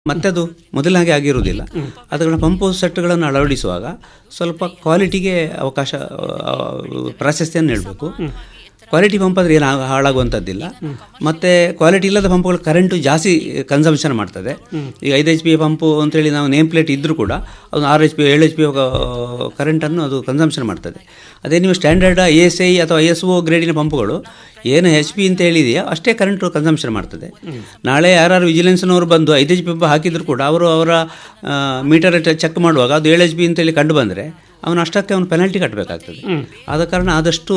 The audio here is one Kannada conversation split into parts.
ಮತ್ತೆ ಅದು ಮೊದಲಾಗಿ ಆಗಿರುವುದಿಲ್ಲ. ಅದನ್ನು ಪಂಪು ಸೆಟ್ಗಳನ್ನು ಅಳವಡಿಸುವಾಗ ಸ್ವಲ್ಪ ಕ್ವಾಲಿಟಿಗೆ ಅವಕಾಶ ಪ್ರಾಶಸ್ತ್ಯವನ್ನು ನೀಡಬೇಕು. ಕ್ವಾಲಿಟಿ ಪಂಪ್ ಆದರೆ ಏನು ಹಾಳಾಗುವಂಥದ್ದಿಲ್ಲ. ಮತ್ತು ಕ್ವಾಲಿಟಿ ಇಲ್ಲದ ಪಂಪ್ಗಳು ಕರೆಂಟು ಜಾಸ್ತಿ ಕನ್ಸಂಪ್ಷನ್ ಮಾಡ್ತದೆ. ಈಗ 5 HP ಪಂಪು ಅಂತೇಳಿ ನಾವು ನೇಮ್ ಪ್ಲೇಟ್ ಇದ್ದರೂ ಕೂಡ ಅದು 6 HP 7 HP ಕರೆಂಟನ್ನು ಅದು ಕನ್ಸಂಪ್ಷನ್ ಮಾಡ್ತದೆ. ಅದೇ ನೀವು ಸ್ಟ್ಯಾಂಡರ್ಡ್ ASI ಅಥವಾ ISO ಗ್ರೇಡಿನ ಪಂಪುಗಳು ಏನು HP ಅಂತ ಹೇಳಿದೆಯೋ ಅಷ್ಟೇ ಕರೆಂಟು ಕನ್ಸಂಪ್ಷನ್ ಮಾಡ್ತದೆ. ನಾಳೆ ಯಾರು ವಿಜಿಲೆನ್ಸ್ನವರು ಬಂದು 5 HP ಪಂಪ್ ಹಾಕಿದ್ರು ಕೂಡ ಅವರ ಮೀಟರ್ ಚೆಕ್ ಮಾಡುವಾಗ ಅದು 7 HP ಅಂತೇಳಿ ಕಂಡು ಬಂದರೆ ಅಷ್ಟಕ್ಕೆ ಅವನು ಪೆನಾಲ್ಟಿ ಕಟ್ಟಬೇಕಾಗ್ತದೆ. ಆದ ಕಾರಣ ಆದಷ್ಟು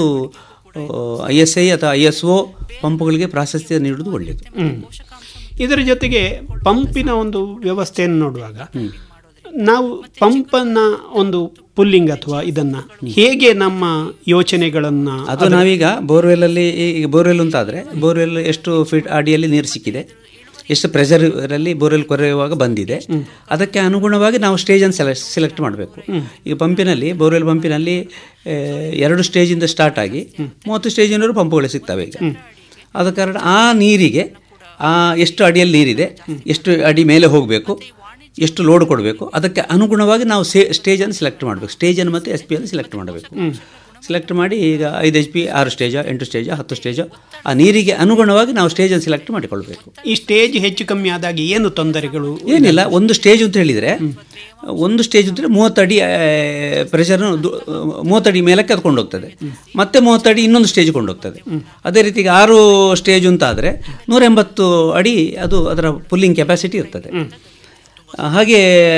ISI ಅಥವಾ ISO ಪಂಪ್ಗಳಿಗೆ ಪ್ರಾಶಸ್ತ್ಯ ನೀಡುವುದು ಒಳ್ಳೆಯದು. ಇದರ ಜೊತೆಗೆ ಪಂಪಿನ ಒಂದು ವ್ಯವಸ್ಥೆಯನ್ನು ನೋಡುವಾಗ ನಾವು ಪಂಪನ್ನು ಒಂದು ಪುಲ್ಲಿಂಗ್ ಅಥವಾ ಇದನ್ನು ಹೇಗೆ ನಮ್ಮ ಯೋಚನೆಗಳನ್ನು ಅದು ನಾವೀಗ ಬೋರ್ವೆಲ್ಲಲ್ಲಿ ಈಗ ಬೋರ್ವೆಲ್ ಅಂತಾದರೆ ಬೋರ್ವೆಲ್ ಎಷ್ಟು ಫೀಟ್ ಅಡಿಯಲ್ಲಿ ನೀರು ಸಿಕ್ಕಿದೆ, ಎಷ್ಟು ಪ್ರೆಷರಲ್ಲಿ ಬೋರ್ವೆಲ್ ಕೊರೆಯುವಾಗ ಬಂದಿದೆ, ಅದಕ್ಕೆ ಅನುಗುಣವಾಗಿ ನಾವು ಸ್ಟೇಜನ್ನು ಸೆಲೆಕ್ಟ್ ಮಾಡಬೇಕು. ಈಗ ಬೋರ್ವೆಲ್ ಪಂಪಿನಲ್ಲಿ 2 ಸ್ಟೇಜಿಂದ ಸ್ಟಾರ್ಟ್ ಆಗಿ 30 ಸ್ಟೇಜಿನವರು ಪಂಪುಗಳು ಸಿಗ್ತವೆ ಈಗ. ಆದ ಕಾರಣ ಆ ನೀರಿಗೆ ಎಷ್ಟು ಅಡಿಯಲ್ಲಿ ನೀರಿದೆ, ಎಷ್ಟು ಅಡಿ ಮೇಲೆ ಹೋಗಬೇಕು, ಎಷ್ಟು ಲೋಡ್ ಕೊಡಬೇಕು, ಅದಕ್ಕೆ ಅನುಗುಣವಾಗಿ ನಾವು ಸ್ಟೇಜನ್ನು ಸೆಲೆಕ್ಟ್ ಮಾಡಬೇಕು. ಸ್ಟೇಜನ್ನು ಮತ್ತು SP ಅನ್ನು ಸೆಲೆಕ್ಟ್ ಮಾಡಬೇಕು. ಸೆಲೆಕ್ಟ್ ಮಾಡಿ ಈಗ 5 HP 6 ಸ್ಟೇಜ 8 ಸ್ಟೇಜ 10 ಸ್ಟೇಜ ಆ ನೀರಿಗೆ ಅನುಗುಣವಾಗಿ ನಾವು ಸ್ಟೇಜನ್ನು ಸೆಲೆಕ್ಟ್ ಮಾಡಿಕೊಳ್ಬೇಕು. ಈ ಸ್ಟೇಜ್ ಹೆಚ್ಚು ಕಮ್ಮಿ ಆದಾಗ ಏನು ತೊಂದರೆಗಳು? ಏನಿಲ್ಲ, ಒಂದು ಸ್ಟೇಜ್ ಅಂತ ಹೇಳಿದರೆ ಒಂದು ಸ್ಟೇಜ್ ಅಂದರೆ 30 ಅಡಿ ಪ್ರೆಷರ್ನ 30 ಅಡಿ ಮೇಲಕ್ಕೆ ಅದು ಕೊಂಡೋಗ್ತದೆ, ಮತ್ತೆ 30 ಅಡಿ ಇನ್ನೊಂದು ಸ್ಟೇಜ್ ಕೊಂಡೋಗ್ತದೆ. ಅದೇ ರೀತಿ 6 ಸ್ಟೇಜ್ ಅಂತ ಆದರೆ 180 ಅಡಿ ಅದು ಅದರ ಪುಲ್ಲಿಂಗ್ ಕೆಪಾಸಿಟಿ ಇರ್ತದೆ. ಹಾಗೆ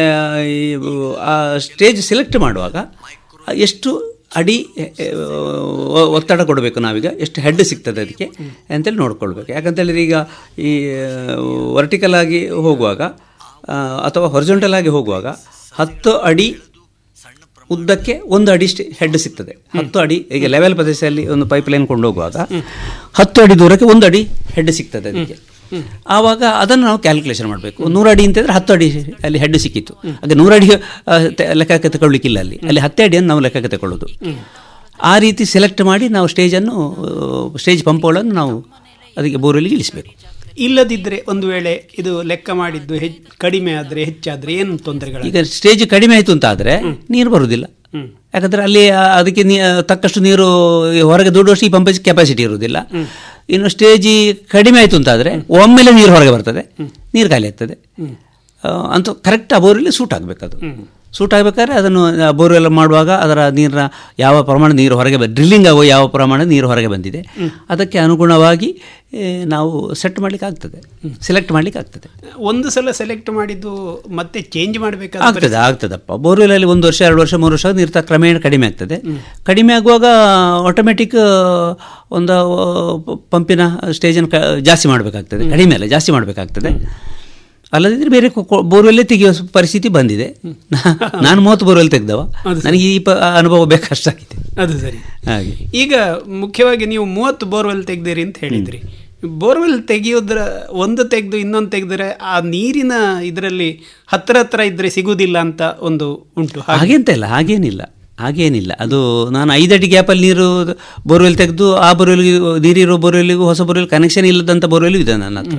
ಆ ಸ್ಟೇಜ್ ಸೆಲೆಕ್ಟ್ ಮಾಡುವಾಗ ಎಷ್ಟು ಅಡಿ ಒತ್ತಡ ಕೊಡಬೇಕು, ನಾವೀಗ ಎಷ್ಟು ಹೆಡ್ ಸಿಗ್ತದೆ ಅದಕ್ಕೆ ಅಂತೇಳಿ ನೋಡ್ಕೊಳ್ಬೇಕು. ಯಾಕಂತೇಳಿದ್ರೆ ಈಗ ಈ ವರ್ಟಿಕಲ್ ಆಗಿ ಹೋಗುವಾಗ ಅಥವಾ ಹೊರಿಜಾಂಟಲ್ ಆಗಿ ಹೋಗುವಾಗ 10 ಅಡಿ ಉದ್ದಕ್ಕೆ 1 ಅಡಿ ಹೆಡ್ ಸಿಗ್ತದೆ. 10 ಅಡಿ ಈಗ ಲೆವೆಲ್ ಪ್ರದೇಶದಲ್ಲಿ ಒಂದು ಪೈಪ್ ಲೈನ್ ಕೊಂಡು ಹೋಗುವಾಗ 10 ಅಡಿ ದೂರಕ್ಕೆ 1 ಅಡಿ ಹೆಡ್ ಸಿಗ್ತದೆ ಅದಕ್ಕೆ. ಆವಾಗ ಅದನ್ನು ನಾವು ಕ್ಯಾಲ್ಕುಲೇಷನ್ ಮಾಡಬೇಕು. 100 ಅಡಿ ಅಂತಂದರೆ 10 ಅಡಿ ಅಲ್ಲಿ ಹೆಡ್ ಸಿಕ್ಕಿತ್ತು. ಅದೇ 100 ಅಡಿ ಲೆಕ್ಕಕ್ಕೆ ತಗೊಳ್ಳಿಕ್ಕಿಲ್ಲ, ಅಲ್ಲಿ 10 ಅಡಿಯನ್ನು ನಾವು ಲೆಕ್ಕಕ್ಕೆ ತಗೊಳ್ಳೋದು. ಆ ರೀತಿ ಸೆಲೆಕ್ಟ್ ಮಾಡಿ ನಾವು ಸ್ಟೇಜ್ ಪಂಪ್ಗಳನ್ನು ನಾವು ಅದಕ್ಕೆ ಬೋರ್ವೆಲ್ಗೆ ಇಳಿಸಬೇಕು. ಇಲ್ಲದಿದ್ದರೆ ಒಂದು ವೇಳೆ ಇದು ಲೆಕ್ಕ ಮಾಡಿದ್ದು ಕಡಿಮೆ ಆದರೆ ಹೆಚ್ಚಾದರೆ ಏನು ತೊಂದರೆಗಳು? ಈಗ ಸ್ಟೇಜ್ ಕಡಿಮೆ ಆಯಿತು ಅಂತ ಆದರೆ ನೀರು ಬರುವುದಿಲ್ಲ. ಯಾಕಂದರೆ ಅಲ್ಲಿ ಅದಕ್ಕೆ ತಕ್ಕಷ್ಟು ನೀರು ಹೊರಗೆ ದೊಡ್ಡಷ್ಟು ಈ ಪಂಪೇಜ್ ಕೆಪಾಸಿಟಿ ಇರುವುದಿಲ್ಲ. ಇನ್ನು ಸ್ಟೇಜ್ ಕಡಿಮೆ ಆಯಿತು ಅಂತಾದರೆ ಒಮ್ಮೆಲೆ ನೀರು ಹೊರಗೆ ಬರ್ತದೆ, ನೀರು ಖಾಲಿ ಆಗ್ತದೆ. ಅಂತೂ ಕರೆಕ್ಟ್ ಆ ಬೋರ್ವೆಲ್ ಸೂಟ್ ಆಗಬೇಕು. ಅದು ಸೂಟ್ ಆಗಬೇಕಾದ್ರೆ ಅದನ್ನು ಬೋರ್ವೆಲ್ ಮಾಡುವಾಗ ಅದರ ನೀರಿನ ಯಾವ ಪ್ರಮಾಣ ನೀರು ಹೊರಗೆ ಡ್ರಿಲ್ಲಿಂಗ್ ಆಗೋ ಯಾವ ಪ್ರಮಾಣ ನೀರು ಹೊರಗೆ ಬಂದಿದೆ ಅದಕ್ಕೆ ಅನುಗುಣವಾಗಿ ನಾವು ಸೆಟ್ ಮಾಡಲಿಕ್ಕೆ ಆಗ್ತದೆ, ಸೆಲೆಕ್ಟ್ ಮಾಡಲಿಕ್ಕೆ ಆಗ್ತದೆ. ಒಂದು ಸಲ ಸೆಲೆಕ್ಟ್ ಮಾಡಿದ್ದು ಮತ್ತೆ ಚೇಂಜ್ ಮಾಡಬೇಕಾಗ್ತದೆ. ಆಗ್ತದಪ್ಪ. ಬೋರ್ವೆಲಲ್ಲಿ 1 ವರ್ಷ 2 ವರ್ಷ 3 ವರ್ಷ ನೀರು ಕ್ರಮೇಣ ಕಡಿಮೆ ಆಗ್ತದೆ. ಕಡಿಮೆ ಆಗುವಾಗ ಆಟೋಮೆಟಿಕ್ ಒಂದು ಪಂಪಿನ ಸ್ಟೇಜನ್ನು ಜಾಸ್ತಿ ಮಾಡಬೇಕಾಗ್ತದೆ, ಕಡಿಮೆ ಅಲ್ಲ ಜಾಸ್ತಿ ಮಾಡಬೇಕಾಗ್ತದೆ. ಅಲ್ಲದಿದ್ದರೆ ಬೇರೆ ಬೋರ್ವೆಲ್ಲೇ ತೆಗೆಯುವ ಪರಿಸ್ಥಿತಿ ಬಂದಿದೆ. ನಾನು 30 ಬೋರ್ವೆಲ್ ತೆಗೆದವ, ನನಗೆ ಈ ಅನುಭವ ಬೇಕಷ್ಟಾಗಿದೆ. ಅದು ಸರಿ. ಹಾಗೆ ಈಗ ಮುಖ್ಯವಾಗಿ ನೀವು 30 ಬೋರ್ವೆಲ್ ತೆಗೆದಿರಿ ಅಂತ ಹೇಳಿದ್ರಿ. ಬೋರ್ವೆಲ್ ತೆಗೆಯೋದ್ರ ಒಂದು ತೆಗೆದು ಇನ್ನೊಂದು ತೆಗೆದರೆ ಆ ನೀರಿನ ಇದರಲ್ಲಿ ಹತ್ತಿರ ಇದ್ದರೆ ಸಿಗುವುದಿಲ್ಲ ಅಂತ ಒಂದು ಉಂಟು. ಹಾಗೆಂತ ಇಲ್ಲ, ಹಾಗೇನಿಲ್ಲ. ಅದು ನಾನು 5 ಅಡಿ ಗ್ಯಾಪಲ್ಲಿ ನೀರು ಬೋರ್ವೆಲ್ ತೆಗೆದು ಆ ಬೋರ್ವೆಲ್ಗೆ ನೀರಿರೋ ಬೋರ್ವೆಲ್ಗೂ ಹೊಸ ಬೋರ್ವೆಲ್ ಕನೆಕ್ಷನ್ ಇಲ್ಲದಂಥ ಬೋರ್ವೆಲ್ ಇದೆ ನನ್ನ ಹತ್ರ.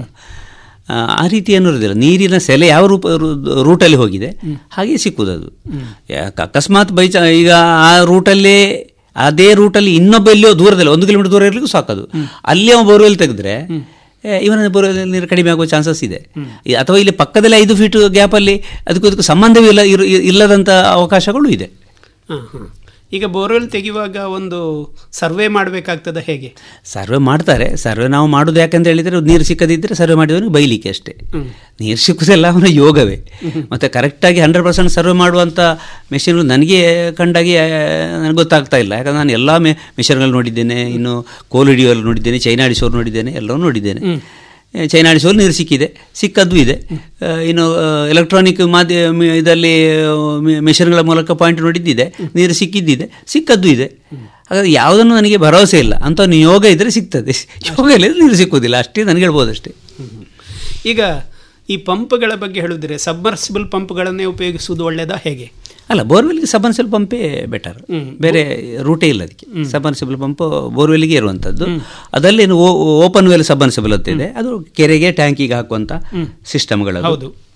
ಆ ರೀತಿ ಏನಿರೋದಿಲ್ಲ. ನೀರಿನ ಸೆಲೆ ಯಾವ ರೂಟಲ್ಲಿ ಹೋಗಿದೆ ಹಾಗೆ ಸಿಕ್ಕುವುದು. ಅಕಸ್ಮಾತ್ ಈಗ ಆ ರೂಟಲ್ಲೇ ಅದೇ ರೂಟಲ್ಲಿ ಇನ್ನೊಬ್ಬ ಎಲ್ಲಿಯೋ ದೂರದಲ್ಲಿ 1 ಕಿಲೋಮೀಟರ್ ದೂರ ಇರಲಿಕ್ಕೂ ಸಾಕದು. ಅಲ್ಲಿ ಅವ ಬೋರ್ವೆಲ್ ತೆಗೆದ್ರೆ ಇವನ ಬೋರ್ವೆಲ್ ನೀರು ಕಡಿಮೆ ಆಗುವ ಚಾನ್ಸಸ್ ಇದೆ. ಅಥವಾ ಇಲ್ಲಿ ಪಕ್ಕದಲ್ಲಿ 5 ಫೀಟ್ ಗ್ಯಾಪಲ್ಲಿ ಅದಕ್ಕೂ ಸಂಬಂಧವೇ ಇಲ್ಲದಂಥ ಅವಕಾಶಗಳು ಇದೆ. ಈಗ ಬೋರ್ವೆಲ್ ತೆಗೆಯುವಾಗ ಒಂದು ಸರ್ವೆ ಮಾಡಬೇಕಾಗ್ತದೆ. ಹೇಗೆ ಸರ್ವೆ ಮಾಡ್ತಾರೆ? ಸರ್ವೆ ನಾವು ಮಾಡೋದು ಯಾಕಂತ ಹೇಳಿದರೆ ನೀರು ಸಿಕ್ಕದಿದ್ದರೆ ಸರ್ವೆ ಮಾಡಿದವನಿಗೆ ಬೈಲಿಕ್ಕೆ ಅಷ್ಟೇ. ನೀರು ಸಿಕ್ಕುದೆಲ್ಲ ಅವನ ಯೋಗವೇ. ಮತ್ತು ಕರೆಕ್ಟಾಗಿ 100% ಸರ್ವೆ ಮಾಡುವಂಥ ಮೆಷಿನ್ಗಳು ನನಗೆ ಕಂಡಾಗಿ ನನಗೆ ಗೊತ್ತಾಗ್ತಾ ಇಲ್ಲ. ಯಾಕಂದರೆ ನಾನು ಎಲ್ಲ ಮೆಷಿನ್ಗಳು ನೋಡಿದ್ದೇನೆ, ಇನ್ನು ಕೋಲ್ ಹಿಡಿಯೋರು ನೋಡಿದ್ದೇನೆ, ಚೈನಾ ಆಡಿಸೋರು ನೋಡಿದ್ದೇನೆ, ಎಲ್ಲವೂ ನೋಡಿದ್ದೇನೆ. ಚೈನಾ ಆಡಿಸೋರು ನೀರು ಸಿಕ್ಕದ್ದು ಇದೆ. ಇನ್ನು ಎಲೆಕ್ಟ್ರಾನಿಕ್ ಇದರಲ್ಲಿ ಮೆಷಿನ್ಗಳ ಮೂಲಕ ಪಾಯಿಂಟ್ ನೋಡಿದ್ದಿದೆ, ನೀರು ಸಿಕ್ಕದ್ದು ಇದೆ. ಹಾಗಾದರೆ ಯಾವುದನ್ನು ನನಗೆ ಭರವಸೆ ಇಲ್ಲ. ಅಂತ ಯೋಗ ಇದ್ದರೆ ಸಿಗ್ತದೆ, ಯೋಗ ಇಲ್ಲ ನೀರು ಸಿಕ್ಕುವುದಿಲ್ಲ, ಅಷ್ಟೇ ನನಗೆ ಹೇಳ್ಬೋದು ಅಷ್ಟೇ. ಈಗ ಈ ಪಂಪ್ಗಳ ಬಗ್ಗೆ ಹೇಳಿದ್ರೆ ಸಬ್ಮರ್ಸಿಬಲ್ ಪಂಪ್ಗಳನ್ನೇ ಉಪಯೋಗಿಸುವುದು ಒಳ್ಳೆಯದಾ ಹೇಗೆ? ಅಲ್ಲ, ಬೋರ್ವೆಲ್ಗೆ ಸಬ್ಮರ್ಸಿಬಲ್ ಪಂಪೇ ಬೆಟರ್, ಬೇರೆ ರೂಟೇ ಇಲ್ಲ ಅದಕ್ಕೆ. ಸಬ್ಮರ್ಸಿಬಲ್ ಪಂಪ್ ಬೋರ್ವೆಲ್ಗೆ ಇರುವಂಥದ್ದು. ಅದರಲ್ಲಿ ಓಪನ್ ವೆಲ್ ಸಬ್ಮರ್ಸಿಬಲ್ ಅಂತ ಇದೆ, ಅದು ಕೆರೆಗೆ ಟ್ಯಾಂಕಿಗೆ ಹಾಕುವಂಥ ಸಿಸ್ಟಮ್ಗಳು.